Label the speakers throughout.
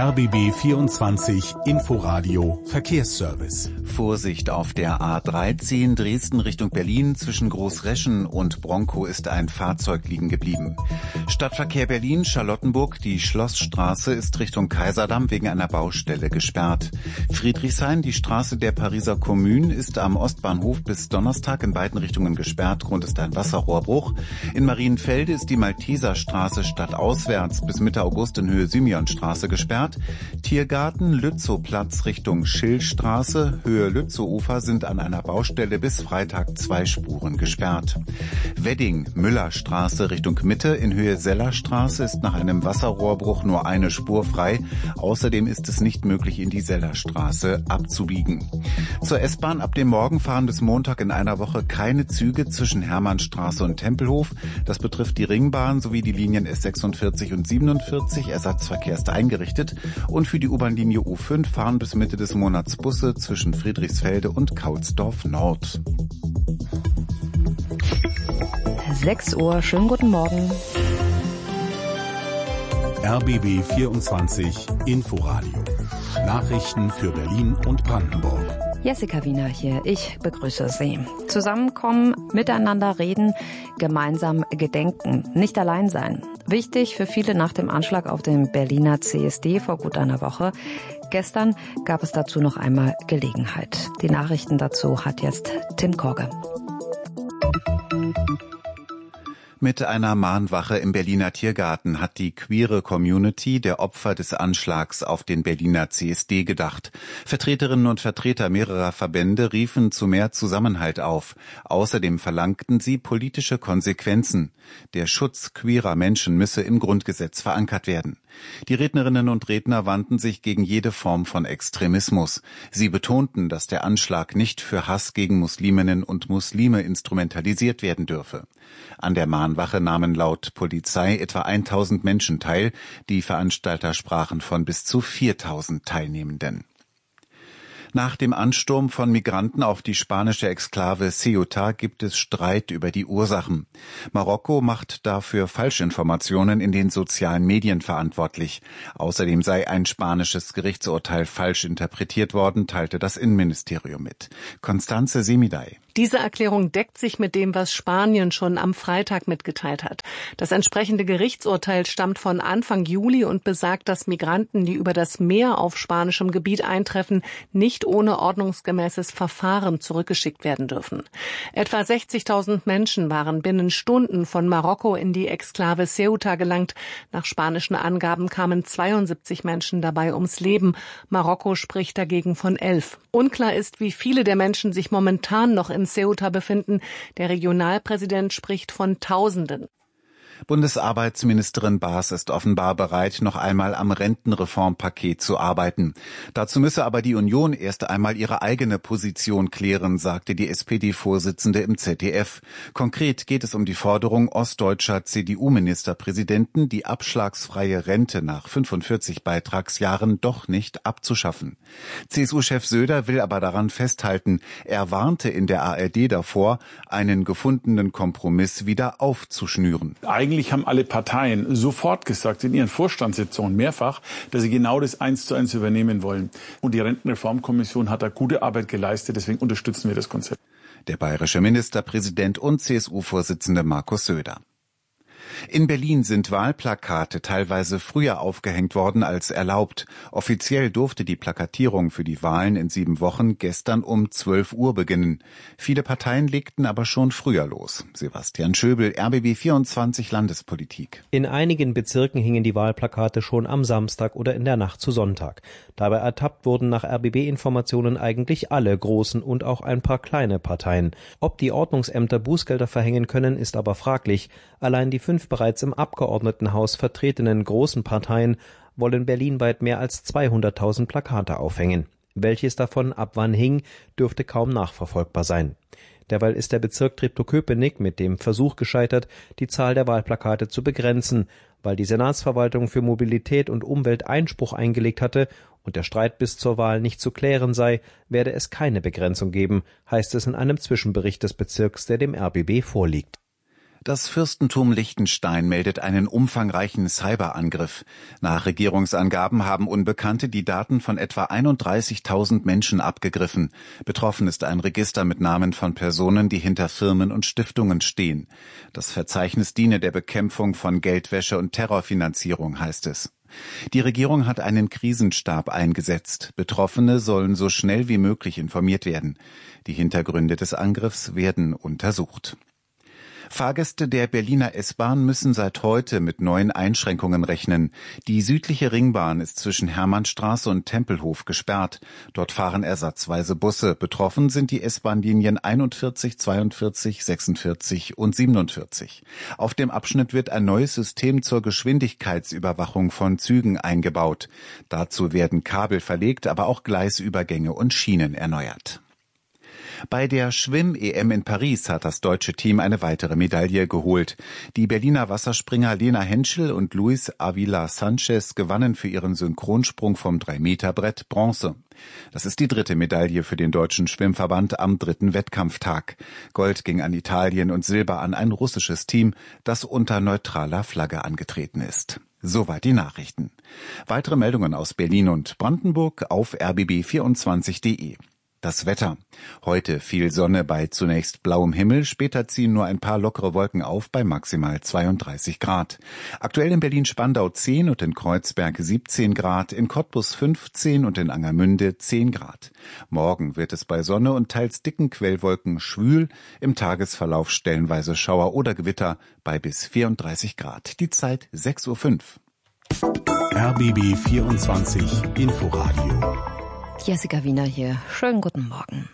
Speaker 1: RBB 24 Inforadio Verkehrsservice.
Speaker 2: Vorsicht auf der A13 Dresden Richtung Berlin. Zwischen Großreschen und Bronkow ist ein Fahrzeug liegen geblieben. Stadtverkehr Berlin, Charlottenburg. Die Schlossstraße ist Richtung Kaiserdamm wegen einer Baustelle gesperrt. Friedrichshain, die Straße der Pariser Kommune, ist am Ostbahnhof bis Donnerstag in beiden Richtungen gesperrt. Grund ist ein Wasserrohrbruch. In Marienfelde ist die Malteserstraße stadtauswärts bis Mitte August in Höhe Simeonstraße gesperrt. Tiergarten, Lützowplatz Richtung Schillstraße, Höhe Lützowufer sind an einer Baustelle bis Freitag 2 Spuren gesperrt. Wedding, Müllerstraße Richtung Mitte in Höhe Sellerstraße ist nach einem Wasserrohrbruch nur eine Spur frei. Außerdem ist es nicht möglich, in die Sellerstraße abzubiegen. Zur S-Bahn ab dem Morgen fahren bis Montag in einer Woche keine Züge zwischen Hermannstraße und Tempelhof. Das betrifft die Ringbahn sowie die Linien S46 und 47. Ersatzverkehr ist eingerichtet. Und für die U-Bahn-Linie U5 fahren bis Mitte des Monats Busse zwischen Friedrichsfelde und Kaulsdorf Nord.
Speaker 3: 6 Uhr, schönen guten Morgen.
Speaker 1: RBB 24 Inforadio. Nachrichten für Berlin und Brandenburg.
Speaker 3: Jessica Wiener hier, ich begrüße Sie. Zusammenkommen, miteinander reden, gemeinsam gedenken, nicht allein sein. Wichtig für viele nach dem Anschlag auf den Berliner CSD vor gut einer Woche. Gestern gab es dazu noch einmal Gelegenheit. Die Nachrichten dazu hat jetzt Tim Korge.
Speaker 2: Mit einer Mahnwache im Berliner Tiergarten hat die queere Community der Opfer des Anschlags auf den Berliner CSD gedacht. Vertreterinnen und Vertreter mehrerer Verbände riefen zu mehr Zusammenhalt auf. Außerdem verlangten sie politische Konsequenzen. Der Schutz queerer Menschen müsse im Grundgesetz verankert werden. Die Rednerinnen und Redner wandten sich gegen jede Form von Extremismus. Sie betonten, dass der Anschlag nicht für Hass gegen Musliminnen und Muslime instrumentalisiert werden dürfe. An der Mahnwache nahmen laut Polizei etwa 1000 Menschen teil. Die Veranstalter sprachen von bis zu 4000 Teilnehmenden. Nach dem Ansturm von Migranten auf die spanische Exklave Ceuta gibt es Streit über die Ursachen. Marokko macht dafür Falschinformationen in den sozialen Medien verantwortlich. Außerdem sei ein spanisches Gerichtsurteil falsch interpretiert worden, teilte das Innenministerium mit. Constanze Semidai.
Speaker 4: Diese Erklärung deckt sich mit dem, was Spanien schon am Freitag mitgeteilt hat. Das entsprechende Gerichtsurteil stammt von Anfang Juli und besagt, dass Migranten, die über das Meer auf spanischem Gebiet eintreffen, nicht ohne ordnungsgemäßes Verfahren zurückgeschickt werden dürfen. Etwa 60.000 Menschen waren binnen Stunden von Marokko in die Exklave Ceuta gelangt. Nach spanischen Angaben kamen 72 Menschen dabei ums Leben. Marokko spricht dagegen von 11. Unklar ist, wie viele der Menschen sich momentan noch in Ceuta befinden. Der Regionalpräsident spricht von Tausenden.
Speaker 2: Bundesarbeitsministerin Baas ist offenbar bereit, noch einmal am Rentenreformpaket zu arbeiten. Dazu müsse aber die Union erst einmal ihre eigene Position klären, sagte die SPD-Vorsitzende im ZDF. Konkret geht es um die Forderung ostdeutscher CDU-Ministerpräsidenten, die abschlagsfreie Rente nach 45 Beitragsjahren doch nicht abzuschaffen. CSU-Chef Söder will aber daran festhalten. Er warnte in der ARD davor, einen gefundenen Kompromiss wieder aufzuschnüren.
Speaker 5: Eigentlich haben alle Parteien sofort gesagt, in ihren Vorstandssitzungen mehrfach, dass sie genau das 1:1 übernehmen wollen. Und die Rentenreformkommission hat da gute Arbeit geleistet, deswegen unterstützen wir das Konzept.
Speaker 2: Der bayerische Ministerpräsident und CSU-Vorsitzende Markus Söder. In Berlin sind Wahlplakate teilweise früher aufgehängt worden als erlaubt. Offiziell durfte die Plakatierung für die Wahlen in 7 Wochen gestern um 12 Uhr beginnen. Viele Parteien legten aber schon früher los. Sebastian Schöbel, RBB 24 Landespolitik.
Speaker 6: In einigen Bezirken hingen die Wahlplakate schon am Samstag oder in der Nacht zu Sonntag. Dabei ertappt wurden nach RBB-Informationen eigentlich alle großen und auch ein paar kleine Parteien. Ob die Ordnungsämter Bußgelder verhängen können, ist aber fraglich. Allein die 5 bereits im Abgeordnetenhaus vertretenen großen Parteien wollen berlinweit mehr als 200.000 Plakate aufhängen. Welches davon ab wann hing, dürfte kaum nachverfolgbar sein. Derweil ist der Bezirk Treptow-Köpenick mit dem Versuch gescheitert, die Zahl der Wahlplakate zu begrenzen. Weil die Senatsverwaltung für Mobilität und Umwelt Einspruch eingelegt hatte und der Streit bis zur Wahl nicht zu klären sei, werde es keine Begrenzung geben, heißt es in einem Zwischenbericht des Bezirks, der dem RBB vorliegt.
Speaker 2: Das Fürstentum Liechtenstein meldet einen umfangreichen Cyberangriff. Nach Regierungsangaben haben Unbekannte die Daten von etwa 31.000 Menschen abgegriffen. Betroffen ist ein Register mit Namen von Personen, die hinter Firmen und Stiftungen stehen. Das Verzeichnis diene der Bekämpfung von Geldwäsche und Terrorfinanzierung, heißt es. Die Regierung hat einen Krisenstab eingesetzt. Betroffene sollen so schnell wie möglich informiert werden. Die Hintergründe des Angriffs werden untersucht. Fahrgäste der Berliner S-Bahn müssen seit heute mit neuen Einschränkungen rechnen. Die südliche Ringbahn ist zwischen Hermannstraße und Tempelhof gesperrt. Dort fahren ersatzweise Busse. Betroffen sind die S-Bahn-Linien 41, 42, 46 und 47. Auf dem Abschnitt wird ein neues System zur Geschwindigkeitsüberwachung von Zügen eingebaut. Dazu werden Kabel verlegt, aber auch Gleisübergänge und Schienen erneuert. Bei der Schwimm-EM in Paris hat das deutsche Team eine weitere Medaille geholt. Die Berliner Wasserspringer Lena Henschel und Luis Avila Sanchez gewannen für ihren Synchronsprung vom 3-Meter-Brett Bronze. Das ist die dritte Medaille für den deutschen Schwimmverband am dritten Wettkampftag. Gold ging an Italien und Silber an ein russisches Team, das unter neutraler Flagge angetreten ist. Soweit die Nachrichten. Weitere Meldungen aus Berlin und Brandenburg auf rbb24.de. Das Wetter. Heute viel Sonne bei zunächst blauem Himmel, später ziehen nur ein paar lockere Wolken auf bei maximal 32 Grad. Aktuell in Berlin-Spandau 10 und in Kreuzberg 17 Grad, in Cottbus 15 und in Angermünde 10 Grad. Morgen wird es bei Sonne und teils dicken Quellwolken schwül, im Tagesverlauf stellenweise Schauer oder Gewitter bei bis 34 Grad. Die Zeit 6:05 Uhr.
Speaker 1: RBB 24 Inforadio.
Speaker 3: Jessica Wiener hier. Schönen guten Morgen.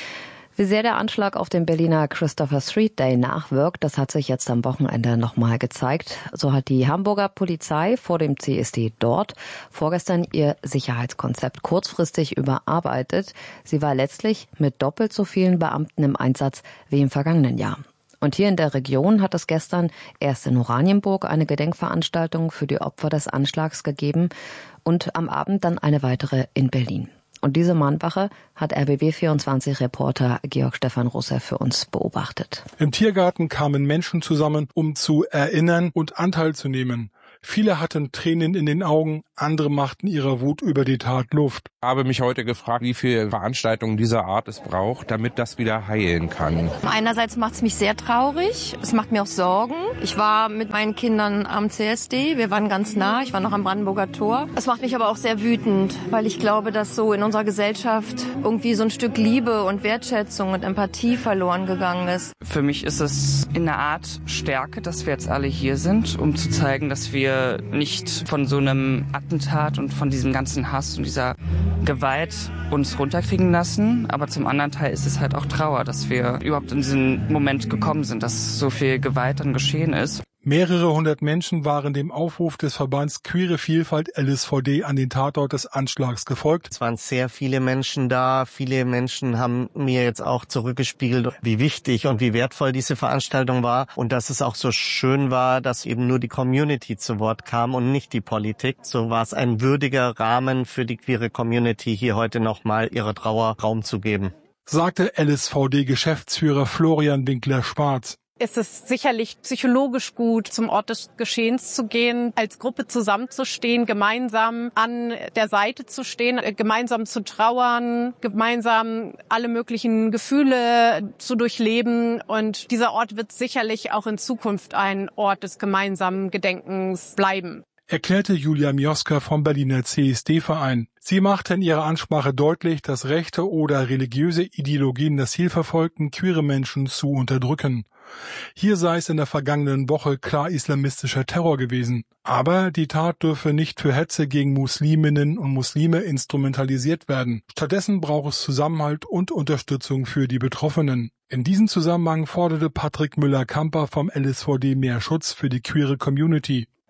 Speaker 3: Wie sehr der Anschlag auf den Berliner Christopher Street Day nachwirkt, das hat sich jetzt am Wochenende nochmal gezeigt. So hat die Hamburger Polizei vor dem CSD dort vorgestern ihr Sicherheitskonzept kurzfristig überarbeitet. Sie war letztlich mit doppelt so vielen Beamten im Einsatz wie im vergangenen Jahr. Und hier in der Region hat es gestern erst in Oranienburg eine Gedenkveranstaltung für die Opfer des Anschlags gegeben und am Abend dann eine weitere in Berlin. Und diese Mahnwache hat RBB24-Reporter Georg Stefan Russer für uns beobachtet.
Speaker 7: Im Tiergarten kamen Menschen zusammen, um zu erinnern und Anteil zu nehmen. Viele hatten Tränen in den Augen, andere machten ihrer Wut über die Tat Luft.
Speaker 8: Ich habe mich heute gefragt, wie viele Veranstaltungen dieser Art es braucht, damit das wieder heilen kann.
Speaker 9: Einerseits macht es mich sehr traurig, es macht mir auch Sorgen. Ich war mit meinen Kindern am CSD, wir waren ganz nah, ich war noch am Brandenburger Tor. Es macht mich aber auch sehr wütend, weil ich glaube, dass so in unserer Gesellschaft irgendwie so ein Stück Liebe und Wertschätzung und Empathie verloren gegangen ist.
Speaker 10: Für mich ist es in einer Art Stärke, dass wir jetzt alle hier sind, um zu zeigen, dass wir nicht von so einem Attentat und von diesem ganzen Hass und dieser Gewalt uns runterkriegen lassen. Aber zum anderen Teil ist es halt auch Trauer, dass wir überhaupt in diesen Moment gekommen sind, dass so viel Gewalt dann geschehen ist.
Speaker 7: Mehrere hundert Menschen waren dem Aufruf des Verbands Queere Vielfalt LSVD an den Tatort des Anschlags gefolgt.
Speaker 11: Es waren sehr viele Menschen da. Viele Menschen haben mir jetzt auch zurückgespiegelt, wie wichtig und wie wertvoll diese Veranstaltung war. Und dass es auch so schön war, dass eben nur die Community zu Wort kam und nicht die Politik. So war es ein würdiger Rahmen für die queere Community, hier heute nochmal ihrer Trauer Raum zu geben.
Speaker 7: Sagte LSVD-Geschäftsführer Florian Winkler-Schwarz.
Speaker 12: Es ist sicherlich psychologisch gut, zum Ort des Geschehens zu gehen, als Gruppe zusammenzustehen, gemeinsam an der Seite zu stehen, gemeinsam zu trauern, gemeinsam alle möglichen Gefühle zu durchleben. Und dieser Ort wird sicherlich auch in Zukunft ein Ort des gemeinsamen Gedenkens bleiben.
Speaker 7: Erklärte Julia Mioska vom Berliner CSD-Verein. Sie machte in ihrer Ansprache deutlich, dass rechte oder religiöse Ideologien das Ziel verfolgten, queere Menschen zu unterdrücken. Hier sei es in der vergangenen Woche klar islamistischer Terror gewesen. Aber die Tat dürfe nicht für Hetze gegen Musliminnen und Muslime instrumentalisiert werden. Stattdessen braucht es Zusammenhalt und Unterstützung für die Betroffenen. In diesem Zusammenhang forderte Patrick Müller-Kamper vom LSVD mehr Schutz für die queere Community.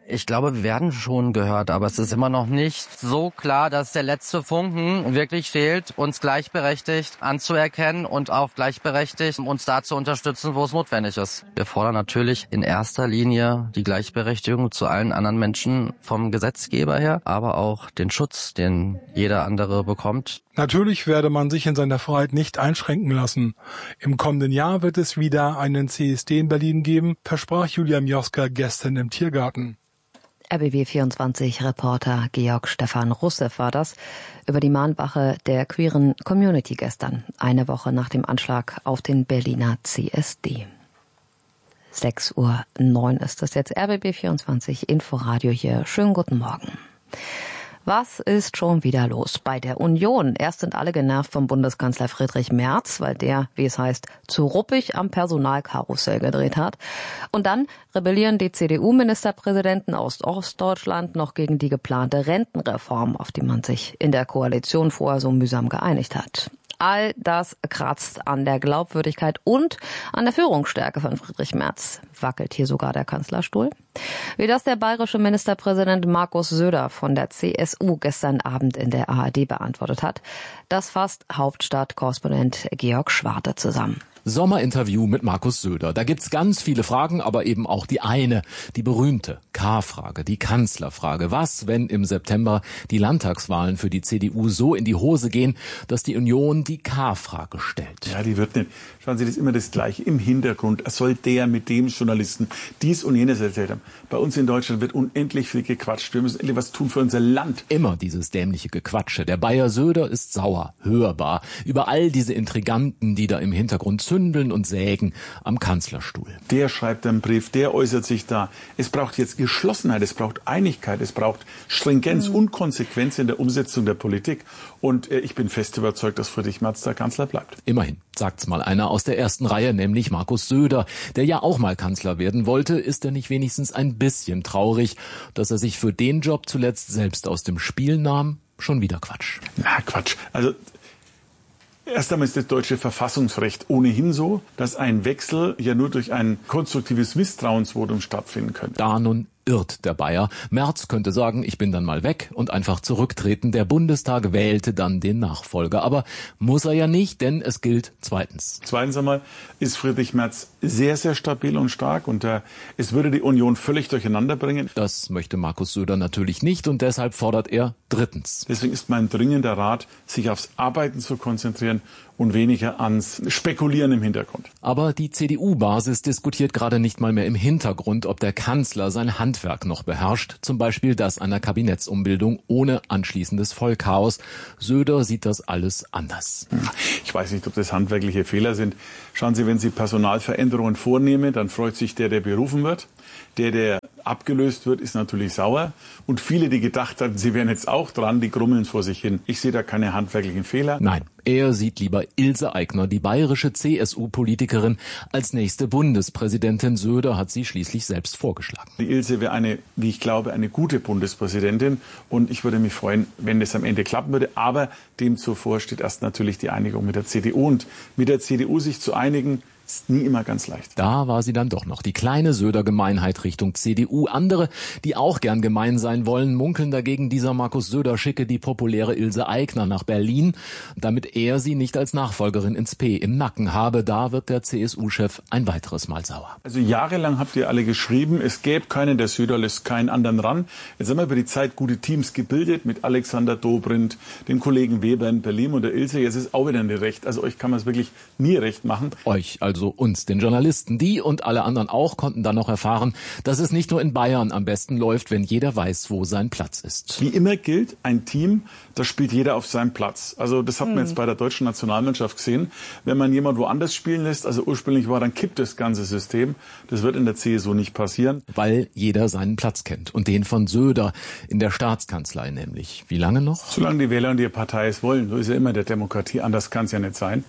Speaker 13: Ich glaube, wir werden schon gehört, aber es ist immer noch nicht so klar, dass der letzte Funken wirklich fehlt, uns gleichberechtigt anzuerkennen und auch gleichberechtigt uns da zu unterstützen, wo es notwendig ist. Wir fordern natürlich in erster Linie die Gleichberechtigung zu allen anderen Menschen vom Gesetzgeber her, aber auch den Schutz, den jeder andere bekommt.
Speaker 7: Natürlich werde man sich in seiner Freiheit nicht einschränken lassen. Im kommenden Jahr wird es wieder einen CSD in Berlin geben, versprach Julia Mioska gestern im Tiergarten.
Speaker 3: RBB24-Reporter Georg Stefan Russev war das über die Mahnwache der queeren Community gestern, eine Woche nach dem Anschlag auf den Berliner CSD. 6:09 Uhr ist das jetzt. RBB24 Inforadio hier. Schönen guten Morgen. Was ist schon wieder los bei der Union? Erst sind alle genervt vom Bundeskanzler Friedrich Merz, weil der, wie es heißt, zu ruppig am Personalkarussell gedreht hat. Und dann rebellieren die CDU-Ministerpräsidenten aus Ostdeutschland noch gegen die geplante Rentenreform, auf die man sich in der Koalition vorher so mühsam geeinigt hat. All das kratzt an der Glaubwürdigkeit und an der Führungsstärke von Friedrich Merz. Wackelt hier sogar der Kanzlerstuhl? Wie das der bayerische Ministerpräsident Markus Söder von der CSU gestern Abend in der ARD beantwortet hat, das fasst Hauptstadtkorrespondent Georg Schwarte zusammen.
Speaker 14: Sommerinterview mit Markus Söder. Da gibt's ganz viele Fragen, aber eben auch die eine, die berühmte K-Frage, die Kanzlerfrage. Was, wenn im September die Landtagswahlen für die CDU so in die Hose gehen, dass die Union die K-Frage stellt?
Speaker 5: Ja, die wird nicht. Schauen Sie, das ist immer das Gleiche. Im Hintergrund soll der mit dem Journalisten dies und jenes erzählt haben. Bei uns in Deutschland wird unendlich viel gequatscht. Wir müssen endlich was tun für unser Land.
Speaker 14: Immer dieses dämliche Gequatsche. Der Bayer Söder ist sauer, hörbar, über all diese Intriganten, die da im Hintergrund zündeln und sägen am Kanzlerstuhl.
Speaker 5: Der schreibt einen Brief, der äußert sich da. Es braucht jetzt Geschlossenheit, es braucht Einigkeit, es braucht Stringenz und Konsequenz in der Umsetzung der Politik. Und ich bin fest überzeugt, dass Friedrich Merz der Kanzler bleibt.
Speaker 14: Immerhin, sagt's mal einer aus der ersten Reihe, nämlich Markus Söder, der ja auch mal Kanzler werden wollte. Ist er nicht wenigstens ein bisschen traurig, dass er sich für den Job zuletzt selbst aus dem Spiel nahm? Schon wieder Quatsch.
Speaker 5: Na, Quatsch. Also erst einmal ist das deutsche Verfassungsrecht ohnehin so, dass ein Wechsel ja nur durch ein konstruktives Misstrauensvotum stattfinden könnte.
Speaker 14: Da nun irrt der Bayer. Merz könnte sagen, ich bin dann mal weg und einfach zurücktreten. Der Bundestag wählte dann den Nachfolger. Aber muss er ja nicht, denn es gilt zweitens.
Speaker 5: Zweitens einmal ist Friedrich Merz sehr, sehr stabil und stark und es würde die Union völlig durcheinander bringen.
Speaker 14: Das möchte Markus Söder natürlich nicht und deshalb fordert er drittens.
Speaker 5: Deswegen ist mein dringender Rat, sich aufs Arbeiten zu konzentrieren und weniger ans Spekulieren im Hintergrund.
Speaker 14: Aber die CDU-Basis diskutiert gerade nicht mal mehr im Hintergrund, ob der Kanzler sein Handwerk noch beherrscht. Zum Beispiel das einer Kabinettsumbildung ohne anschließendes Vollchaos. Söder sieht das alles anders.
Speaker 5: Ich weiß nicht, ob das handwerkliche Fehler sind. Schauen Sie, wenn Sie Personalveränderungen vornehmen, dann freut sich der berufen wird. Der abgelöst wird, ist natürlich sauer. Und viele, die gedacht hatten, sie wären jetzt auch dran, die grummeln vor sich hin. Ich sehe da keine handwerklichen Fehler.
Speaker 14: Nein, er sieht lieber Ilse Aigner, die bayerische CSU-Politikerin, als nächste Bundespräsidentin. Söder hat sie schließlich selbst vorgeschlagen.
Speaker 5: Die Ilse wäre wie ich glaube, eine gute Bundespräsidentin. Und ich würde mich freuen, wenn das am Ende klappen würde. Aber dem zuvor steht erst natürlich die Einigung mit der CDU. Und mit der CDU sich zu einigen, ist nie immer ganz leicht.
Speaker 14: Da war sie dann doch noch, die kleine Söder-Gemeinheit Richtung CDU. Andere, die auch gern gemein sein wollen, munkeln dagegen, dieser Markus Söder schicke die populäre Ilse Aigner nach Berlin, damit er sie nicht als Nachfolgerin ins P im Nacken habe. Da wird der CSU-Chef ein weiteres Mal sauer.
Speaker 5: Also jahrelang habt ihr alle geschrieben, es gäbe keinen, der Söder lässt keinen anderen ran. Jetzt haben wir über die Zeit gute Teams gebildet mit Alexander Dobrindt, dem Kollegen Weber in Berlin und der Ilse. Jetzt ist auch wieder nicht recht. Also euch kann man es wirklich nie recht machen.
Speaker 14: Euch, also uns, den Journalisten. Die und alle anderen auch konnten dann noch erfahren, dass es nicht nur in Bayern am besten läuft, wenn jeder weiß, wo sein Platz ist.
Speaker 5: Wie immer gilt, ein Team, da spielt jeder auf seinem Platz. Also das hat man jetzt bei der deutschen Nationalmannschaft gesehen. Wenn man jemand woanders spielen lässt, also ursprünglich war, dann kippt das ganze System. Das wird in der CSU nicht passieren.
Speaker 14: Weil jeder seinen Platz kennt. Und den von Söder in der Staatskanzlei nämlich. Wie lange noch?
Speaker 5: Solange die Wähler und die Partei es wollen. So ist ja immer der Demokratie. Anders kann es ja nicht sein.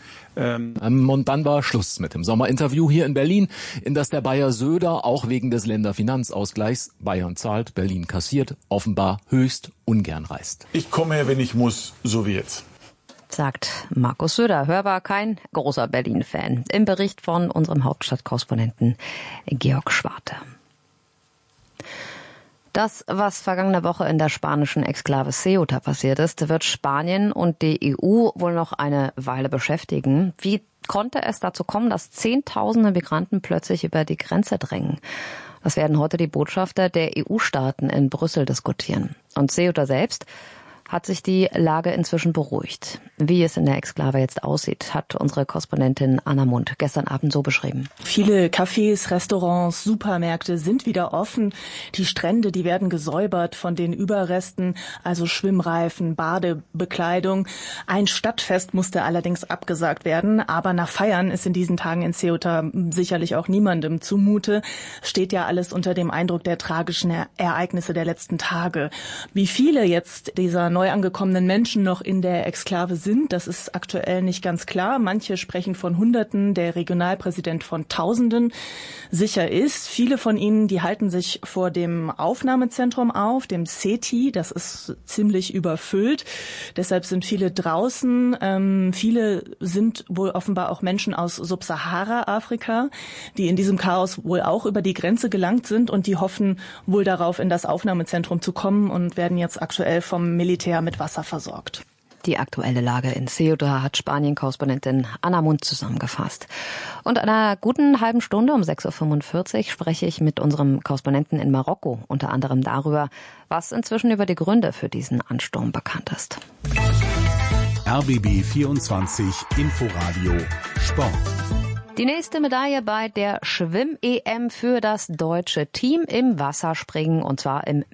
Speaker 14: Und dann war Schluss mit dem Sommerinterview hier in Berlin, in das der Bayer Söder auch wegen des Länderfinanzausgleichs, Bayern zahlt, Berlin kassiert, offenbar höchst ungern reist.
Speaker 5: Ich komme, wenn ich muss, so wie jetzt.
Speaker 3: Sagt Markus Söder, hörbar kein großer Berlin-Fan. Im Bericht von unserem Hauptstadtkorrespondenten Georg Schwarte. Das, was vergangene Woche in der spanischen Exklave Ceuta passiert ist, wird Spanien und die EU wohl noch eine Weile beschäftigen. Wie konnte es dazu kommen, dass Zehntausende Migranten plötzlich über die Grenze drängen? Das werden heute die Botschafter der EU-Staaten in Brüssel diskutieren. Und Ceuta selbst hat sich die Lage inzwischen beruhigt. Wie es in der Exklave jetzt aussieht, hat unsere Korrespondentin Anna Mund gestern Abend so beschrieben.
Speaker 15: Viele Cafés, Restaurants, Supermärkte sind wieder offen. Die Strände, die werden gesäubert von den Überresten, also Schwimmreifen, Badebekleidung. Ein Stadtfest musste allerdings abgesagt werden, aber nach Feiern ist in diesen Tagen in Ceuta sicherlich auch niemandem zumute. Steht ja alles unter dem Eindruck der tragischen Ereignisse der letzten Tage. Wie viele jetzt dieser neu angekommenen Menschen noch in der Exklave sind, das ist aktuell nicht ganz klar. Manche sprechen von Hunderten, der Regionalpräsident von Tausenden. Sicher ist, viele von ihnen, die halten sich vor dem Aufnahmezentrum auf, dem CETI. Das ist ziemlich überfüllt. Deshalb sind viele draußen. Viele sind wohl offenbar auch Menschen aus Subsahara-Afrika, die in diesem Chaos wohl auch über die Grenze gelangt sind und die hoffen wohl darauf, in das Aufnahmezentrum zu kommen und werden jetzt aktuell vom Militär mit Wasser versorgt.
Speaker 3: Die aktuelle Lage in Ceuta hat Spanien-Korrespondentin Anna Mund zusammengefasst. Und in einer guten halben Stunde um 6.45 Uhr spreche ich mit unserem Korrespondenten in Marokko unter anderem darüber, was inzwischen über die Gründe für diesen Ansturm bekannt ist.
Speaker 1: RBB 24 Inforadio Sport.
Speaker 3: Die nächste Medaille bei der Schwimm-EM für das deutsche Team im Wasserspringen, und zwar im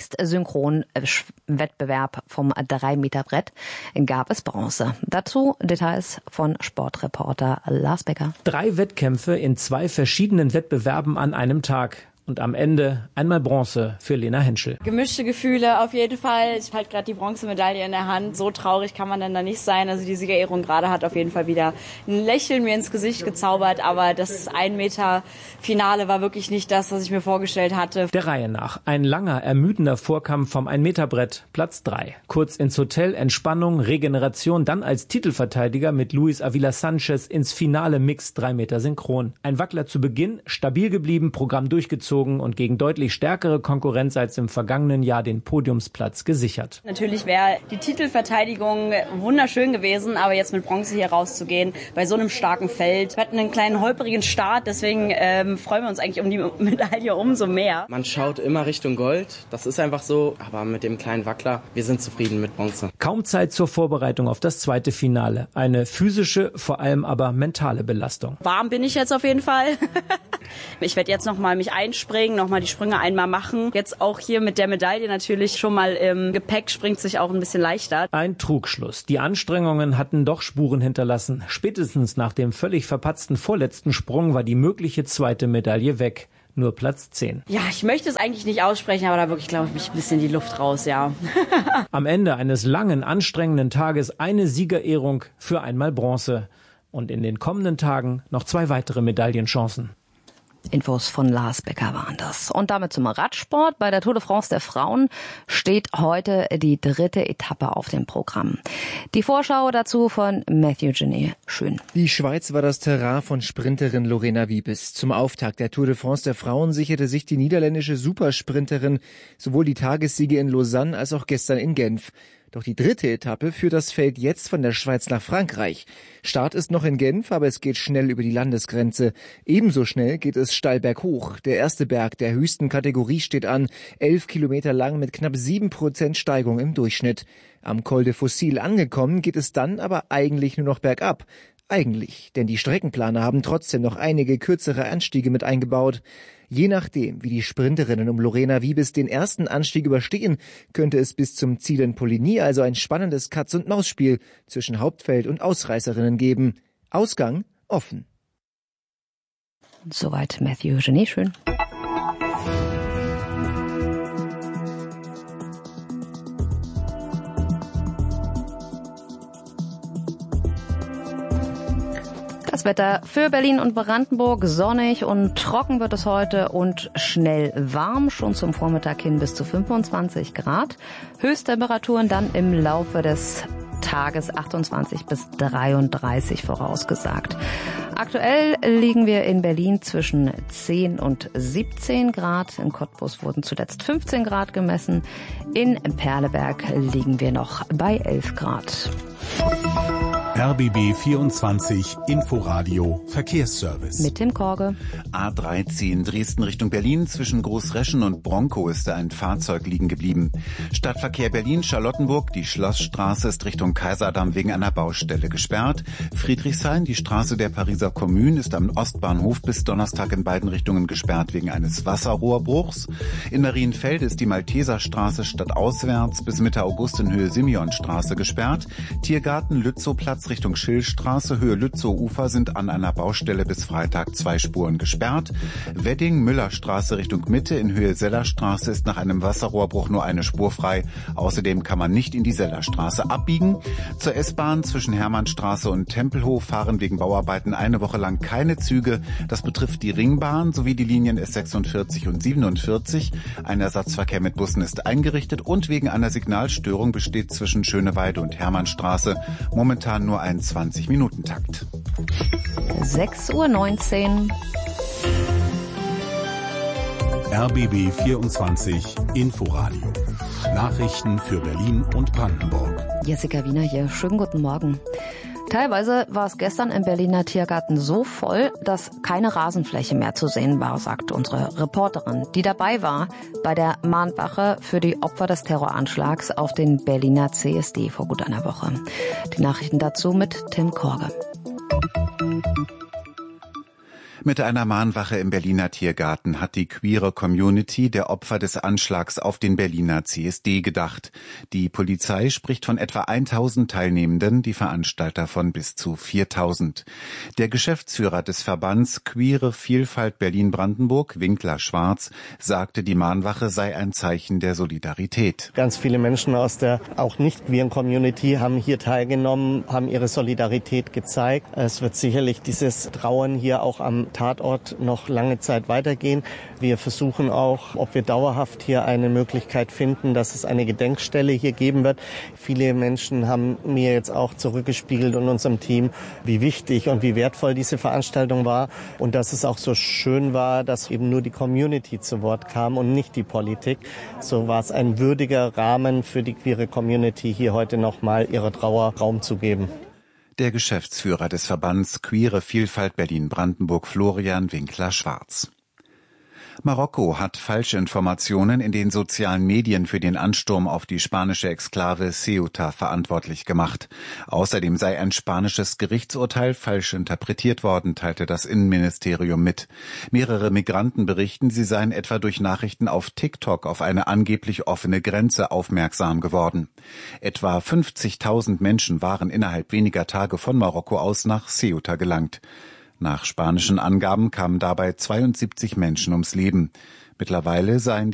Speaker 3: Mixed-Synchron-Wettbewerb vom 3-Meter-Brett, gab es Bronze. Dazu Details von Sportreporter Lars Becker.
Speaker 16: 3 Wettkämpfe in 2 verschiedenen Wettbewerben an einem Tag. Und am Ende einmal Bronze für Lena Henschel.
Speaker 17: Gemischte Gefühle auf jeden Fall. Ich halte gerade die Bronzemedaille in der Hand. So traurig kann man dann da nicht sein. Also die Siegerehrung gerade hat auf jeden Fall wieder ein Lächeln mir ins Gesicht gezaubert. Aber das 1-Meter-Finale war wirklich nicht das, was ich mir vorgestellt hatte.
Speaker 16: Der Reihe nach. Ein langer, ermüdender Vorkampf vom 1-Meter-Brett. Platz 3. Kurz ins Hotel, Entspannung, Regeneration. Dann als Titelverteidiger mit Luis Avila Sanchez ins Finale Mixed 3 Meter Synchron. Ein Wackler zu Beginn, stabil geblieben, Programm durchgezogen und gegen deutlich stärkere Konkurrenz als im vergangenen Jahr den Podiumsplatz gesichert.
Speaker 17: Natürlich wäre die Titelverteidigung wunderschön gewesen, aber jetzt mit Bronze hier rauszugehen, bei so einem starken Feld. Wir hatten einen kleinen holprigen Start, deswegen freuen wir uns eigentlich um die Medaille umso mehr.
Speaker 18: Man schaut immer Richtung Gold, das ist einfach so, aber mit dem kleinen Wackler, wir sind zufrieden mit Bronze.
Speaker 16: Kaum Zeit zur Vorbereitung auf das zweite Finale. Eine physische, vor allem aber mentale Belastung.
Speaker 17: Warm bin ich jetzt auf jeden Fall. Ich werde jetzt nochmal mich einspringen, nochmal die Sprünge einmal machen. Jetzt auch hier mit der Medaille natürlich schon mal im Gepäck, springt sich auch ein bisschen leichter.
Speaker 16: Ein Trugschluss. Die Anstrengungen hatten doch Spuren hinterlassen. Spätestens nach dem völlig verpatzten vorletzten Sprung war die mögliche zweite Medaille weg. Nur Platz 10.
Speaker 17: Ja, ich möchte es eigentlich nicht aussprechen, aber da wirklich, glaube ich, ein bisschen die Luft raus, ja.
Speaker 16: Am Ende eines langen, anstrengenden Tages eine Siegerehrung für einmal Bronze. Und in den kommenden Tagen noch 2 weitere Medaillenchancen.
Speaker 3: Infos von Lars Becker waren das. Und damit zum Radsport. Bei der Tour de France der Frauen steht heute die 3. Etappe auf dem Programm. Die Vorschau dazu von Matthew Genet. Schön.
Speaker 19: Die Schweiz war das Terrain von Sprinterin Lorena Wiebes. Zum Auftakt der Tour de France der Frauen sicherte sich die niederländische Supersprinterin sowohl die Tagessiege in Lausanne als auch gestern in Genf. Doch die 3. Etappe führt das Feld jetzt von der Schweiz nach Frankreich. Start ist noch in Genf, aber es geht schnell über die Landesgrenze. Ebenso schnell geht es steil berghoch. Der erste Berg der höchsten Kategorie steht an, 11 Kilometer lang mit knapp 7% Steigung im Durchschnitt. Am Col de Fossil angekommen geht es dann aber eigentlich nur noch bergab. Eigentlich, denn die Streckenplaner haben trotzdem noch einige kürzere Anstiege mit eingebaut. Je nachdem, wie die Sprinterinnen um Lorena Wiebes den ersten Anstieg überstehen, könnte es bis zum Ziel in Poligny also ein spannendes Katz-und-Maus-Spiel zwischen Hauptfeld und Ausreißerinnen geben. Ausgang offen.
Speaker 3: Soweit Matthew Genet, schön. Das Wetter für Berlin und Brandenburg: sonnig und trocken wird es heute und schnell warm, schon zum Vormittag hin bis zu 25 Grad. Höchsttemperaturen dann im Laufe des Tages 28 bis 33 vorausgesagt. Aktuell liegen wir in Berlin zwischen 10 und 17 Grad. In Cottbus wurden zuletzt 15 Grad gemessen. In Perleberg liegen wir noch bei 11 Grad.
Speaker 1: RBB 24 Inforadio Verkehrsservice.
Speaker 3: Mit Tim Korge.
Speaker 2: A13 Dresden Richtung Berlin zwischen Großreschen und Bronkow ist ein Fahrzeug liegen geblieben. Stadtverkehr Berlin-Charlottenburg, die Schlossstraße ist Richtung Kaiserdamm wegen einer Baustelle gesperrt. Friedrichshain, die Straße der Pariser Kommune, ist am Ostbahnhof bis Donnerstag in beiden Richtungen gesperrt wegen eines Wasserrohrbruchs. In Marienfelde ist die Malteserstraße stadtauswärts bis Mitte August in Höhe Simeonstraße gesperrt. Tiergarten Lützowplatz Richtung Schillstraße, Höhe Lützow-Ufer sind an einer Baustelle bis Freitag 2 Spuren gesperrt. Wedding Müllerstraße Richtung Mitte in Höhe Sellerstraße ist nach einem Wasserrohrbruch nur eine Spur frei. Außerdem kann man nicht in die Sellerstraße abbiegen. Zur S-Bahn zwischen Hermannstraße und Tempelhof fahren wegen Bauarbeiten eine Woche lang keine Züge. Das betrifft die Ringbahn sowie die Linien S46 und 47. Ein Ersatzverkehr mit Bussen ist eingerichtet und wegen einer Signalstörung besteht zwischen Schöneweide und Hermannstraße momentan nur ein 20-Minuten-Takt.
Speaker 3: 6:19 Uhr.
Speaker 1: RBB 24 Inforadio. Nachrichten für Berlin und Brandenburg.
Speaker 3: Jessica Wiener hier. Schönen guten Morgen. Teilweise war es gestern im Berliner Tiergarten so voll, dass keine Rasenfläche mehr zu sehen war, sagt unsere Reporterin, die dabei war bei der Mahnwache für die Opfer des Terroranschlags auf den Berliner CSD vor gut einer Woche. Die Nachrichten dazu mit Tim Korge.
Speaker 2: Mit einer Mahnwache im Berliner Tiergarten hat die queere Community der Opfer des Anschlags auf den Berliner CSD gedacht. Die Polizei spricht von etwa 1000 Teilnehmenden, die Veranstalter von bis zu 4000. Der Geschäftsführer des Verbands Queere Vielfalt Berlin-Brandenburg, Winkler Schwarz, sagte, die Mahnwache sei ein Zeichen der Solidarität.
Speaker 11: Ganz viele Menschen aus der auch nicht queeren Community haben hier teilgenommen, haben ihre Solidarität gezeigt. Es wird sicherlich dieses Trauern hier auch am Tatort noch lange Zeit weitergehen. Wir versuchen auch, ob wir dauerhaft hier eine Möglichkeit finden, dass es eine Gedenkstelle hier geben wird. Viele Menschen haben mir jetzt auch zurückgespiegelt und unserem Team, wie wichtig und wie wertvoll diese Veranstaltung war und dass es auch so schön war, dass eben nur die Community zu Wort kam und nicht die Politik. So war es ein würdiger Rahmen für die queere Community, hier heute nochmal ihrer Trauer Raum zu geben.
Speaker 2: Der Geschäftsführer des Verbands Queere Vielfalt Berlin-Brandenburg, Florian Winkler-Schwarz. Marokko hat Falschinformationen in den sozialen Medien für den Ansturm auf die spanische Exklave Ceuta verantwortlich gemacht. Außerdem sei ein spanisches Gerichtsurteil falsch interpretiert worden, teilte das Innenministerium mit. Mehrere Migranten berichten, sie seien etwa durch Nachrichten auf TikTok auf eine angeblich offene Grenze aufmerksam geworden. Etwa 50.000 Menschen waren innerhalb weniger Tage von Marokko aus nach Ceuta gelangt. Nach spanischen Angaben kamen dabei 72 Menschen ums Leben. Mittlerweile seien